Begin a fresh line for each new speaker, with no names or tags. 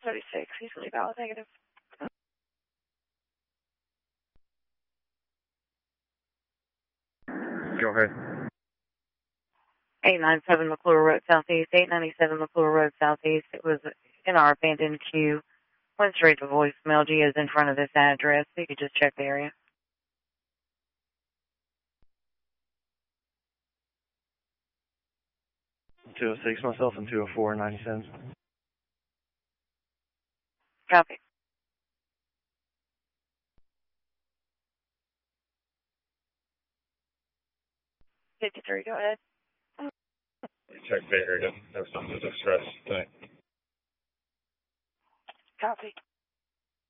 36, easily valid negative.
Go ahead.
897 McClure Road Southeast, 897 McClure Road Southeast. It was in our abandoned queue. Went straight to voicemail. G is in front of this address, so you could just check the area.
206 myself and 204 97.
Copy. 53, go ahead.
Check the area. No signs of distress. Thanks.
Copy.